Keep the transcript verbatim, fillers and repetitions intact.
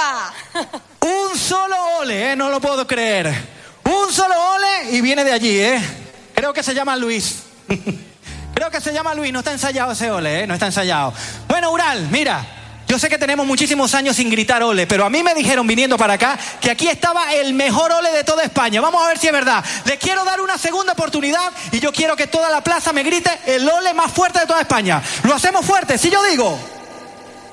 ¡Hola! Un solo ole, ¿eh? No lo puedo creer. Un solo ole y viene de allí, ¿eh? Creo que se llama Luis. Creo que se llama Luis, no está ensayado ese ole, ¿eh? No está ensayado. Bueno, Ural, mira, yo sé que tenemos muchísimos años sin gritar ole, pero a mí me dijeron viniendo para acá que aquí estaba el mejor ole de toda España. Vamos a ver si es verdad. Les quiero dar una segunda oportunidad y yo quiero que toda la plaza me grite el ole más fuerte de toda España. Lo hacemos fuerte, si yo digo...